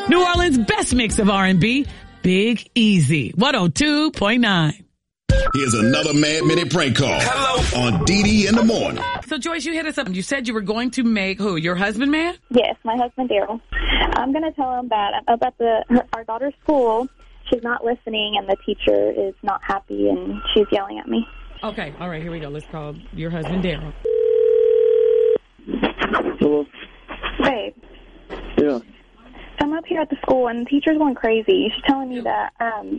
New Orleans' best mix of R&B, Big Easy, 102.9. Here's another Mad Minute prank call. Hello. On DD in the morning. So, Joyce, you hit us up. You said you were going to make who? Your husband mad? Yes, my husband, Daryl. I'm going to tell him that about our daughter's school. She's not listening, and the teacher is not happy, and she's yelling at me. Okay, all right, here we go. Let's call your husband, Daryl. Hello? Babe. Yeah. I'm up here at the school, and the teacher's going crazy. She's telling me that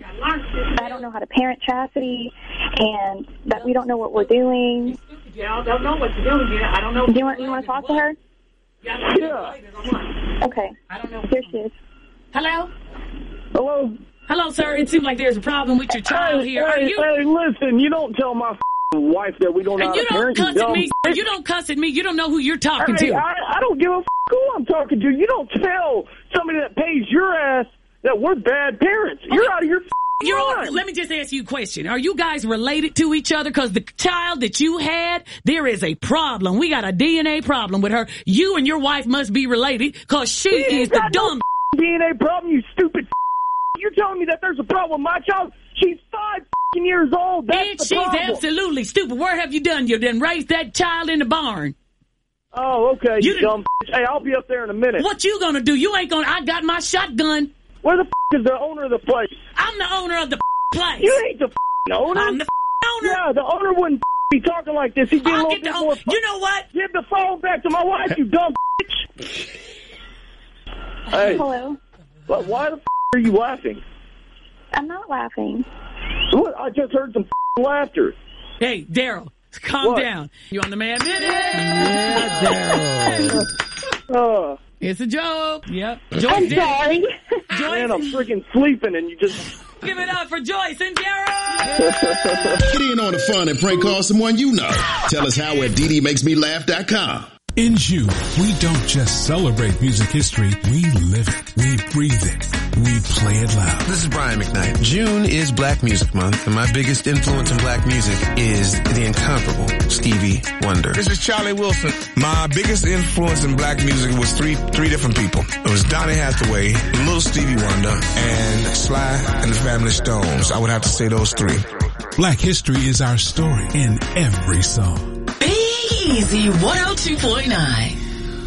I don't know how to parent Chastity, and that we don't know what we're doing. Yeah, I don't know what to do. Yeah, I don't know. Do you want to talk to her? Yeah. Okay. I don't know. Here she is. Hello? Hello? Hello, sir. It seems like there's a problem with your child here. Hey, listen, you don't tell my wife that we don't know how to parent. You don't cuss at me. You don't cuss at me. You don't know who you're talking to. I don't give a who I'm talking to. You don't tell somebody that pays your ass that we're bad parents. Okay. You're out of your mind. Let me just ask you a question. Are you guys related to each other? Because the child that you had, there is a problem. We got a DNA problem with her. You and your wife must be related because she is the dumb DNA problem, you stupid. You're telling me that there's a problem with my child? She's 5 years old. That's the problem. She's absolutely stupid. Where have you done? You done raised that child in the barn. Oh, okay, you dumb. Hey, I'll be up there in a minute. What you gonna do? You ain't gonna. I got my shotgun. Where the is the owner of the place? I'm the owner of the place. You ain't the owner. I'm the owner. Yeah, the owner wouldn't be talking like this. He'd be a little bit more. You know what? Give the phone back to my wife, you dumb bitch. Hey. Hello? But why the are you laughing? I'm not laughing. What? I just heard some laughter. Hey, Daryl, calm down. You on the Mad Minute? Yeah, Daryl. It's a joke. Yep. I'm sorry. Joyce, man, I'm freaking sleeping and you just... Give it up for Joyce and Daryl. Get in on the fun and prank call someone you know. Tell us how at DDMakesMeLaugh.com. In June, we don't just celebrate music history, we live it, we breathe it, we play it loud. This is Brian McKnight. June is Black Music Month, and my biggest influence in black music is the incomparable Stevie Wonder. This is Charlie Wilson. My biggest influence in black music was three different people. It was Donny Hathaway, Little Stevie Wonder, and Sly and the Family Stones. I would have to say those three. Black history is our story in every song. Easy 102.9.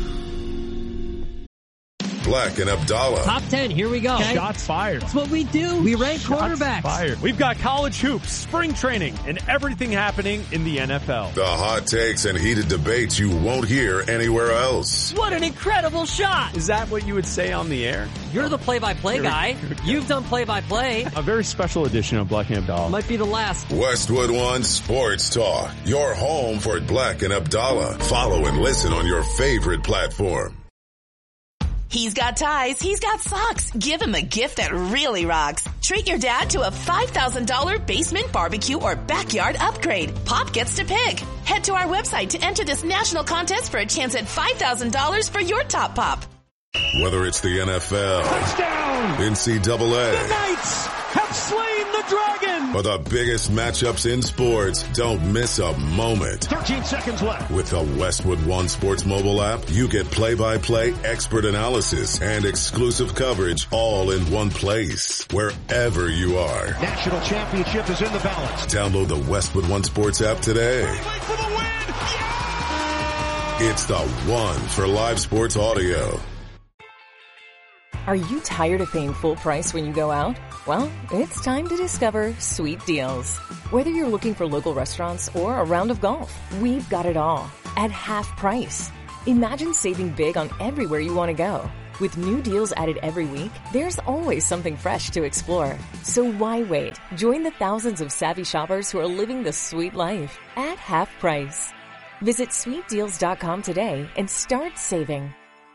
Black and Abdallah. Top 10, here we go. Okay. Shots fired. That's what we do. We rank quarterbacks. Fired. We've got college hoops, spring training, and everything happening in the NFL. The hot takes and heated debates you won't hear anywhere else. What an incredible shot. Is that what you would say on the air? You're the play-by-play guy. You've done play-by-play. A very special edition of Black and Abdallah. Might be the last. Westwood One Sports Talk. Your home for Black and Abdallah. Follow and listen on your favorite platform. He's got ties, he's got socks. Give him a gift that really rocks. Treat your dad to a $5,000 basement barbecue or backyard upgrade. Pop gets to pick. Head to our website to enter this national contest for a chance at $5,000 for your top pop. Whether it's the NFL, touchdown, NCAA, the Knights have slain the dragon, or the biggest matchups in sports, don't miss a moment. 13 seconds left. With the Westwood One Sports mobile app, you get play-by-play, expert analysis, and exclusive coverage all in one place, wherever you are. National championship is in the balance. Download the Westwood One Sports app today. For the win. Yeah! It's the one for live sports audio. Are you tired of paying full price when you go out? Well, it's time to discover Sweet Deals. Whether you're looking for local restaurants or a round of golf, we've got it all at half price. Imagine saving big on everywhere you want to go. With new deals added every week, there's always something fresh to explore. So why wait? Join the thousands of savvy shoppers who are living the sweet life at half price. Visit sweetdeals.com today and start saving.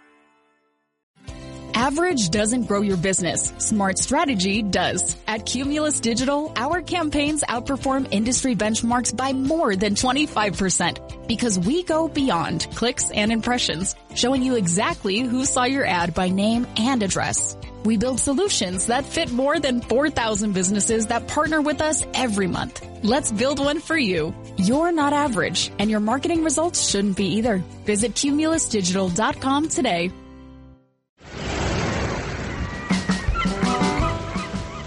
Average doesn't grow your business. Smart strategy does. At Cumulus Digital, our campaigns outperform industry benchmarks by more than 25% because we go beyond clicks and impressions, showing you exactly who saw your ad by name and address. We build solutions that fit more than 4,000 businesses that partner with us every month. Let's build one for you. You're not average, and your marketing results shouldn't be either. Visit cumulusdigital.com today.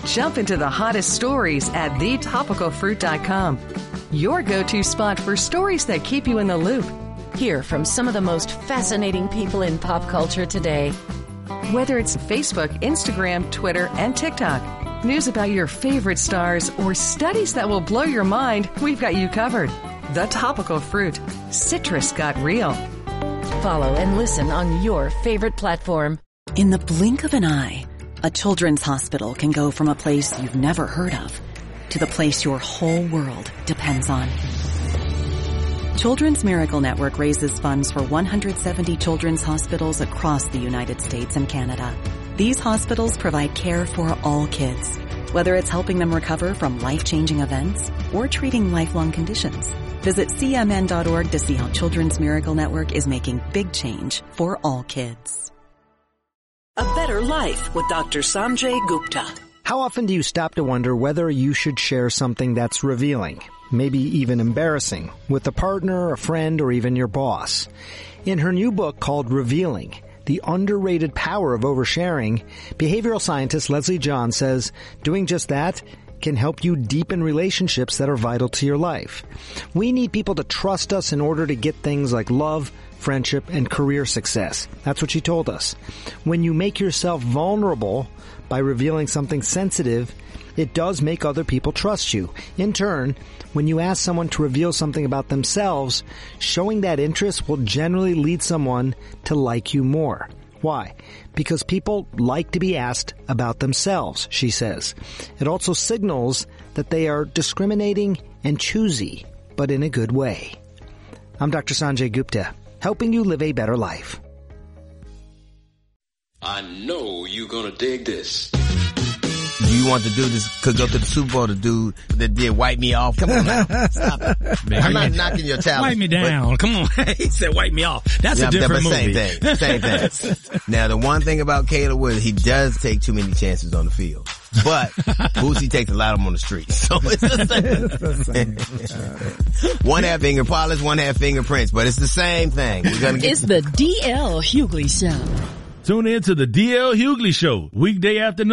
Jump into the hottest stories at thetopicalfruit.com. Your go-to spot for stories that keep you in the loop. Hear from some of the most fascinating people in pop culture today. Whether it's Facebook, Instagram, Twitter, and TikTok, news about your favorite stars, or studies that will blow your mind, we've got you covered. The Topical Fruit. Citrus got real. Follow and listen on your favorite platform. In the blink of an eye, a children's hospital can go from a place you've never heard of to the place your whole world depends on. Children's Miracle Network raises funds for 170 children's hospitals across the United States and Canada. These hospitals provide care for all kids, whether it's helping them recover from life-changing events or treating lifelong conditions. Visit cmn.org to see how Children's Miracle Network is making big change for all kids. A Better Life with Dr. Sanjay Gupta. How often do you stop to wonder whether you should share something that's revealing, maybe even embarrassing, with a partner, a friend, or even your boss? In her new book called Revealing, The Underrated Power of Oversharing, behavioral scientist Leslie John says doing just that can help you deepen relationships that are vital to your life. We need people to trust us in order to get things like love, friendship, and career success. That's what she told us. When you make yourself vulnerable by revealing something sensitive, it does make other people trust you. In turn, when you ask someone to reveal something about themselves, showing that interest will generally lead someone to like you more. Why? Because people like to be asked about themselves, she says. It also signals that they are discriminating and choosy, but in a good way. I'm Dr. Sanjay Gupta, helping you live a better life. I know you're gonna dig this. Do you want to do this? Could go to the Super Bowl, the dude that did wipe me off. Come on now. Stop it. I'm not knocking your talent. Wipe me down. Come on. He said wipe me off. That's a different movie. Same thing. Now, the one thing about Caleb Williams, he does take too many chances on the field. But Boosie takes a lot of them on the street. So it's the same. One half finger polish, one half fingerprints, but it's the same thing. We're gonna get It's the DL Hughley Show. Tune in to the DL Hughley Show, weekday afternoon.